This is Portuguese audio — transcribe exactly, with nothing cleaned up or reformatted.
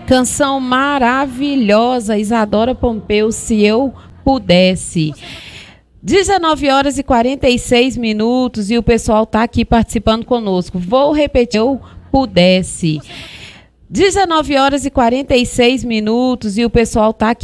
Canção maravilhosa, Isadora Pompeu, Se Eu Pudesse. dezenove horas e quarenta e seis minutos e o pessoal está aqui participando conosco. Vou repetir, eu pudesse. dezenove horas e quarenta e seis minutos e o pessoal está aqui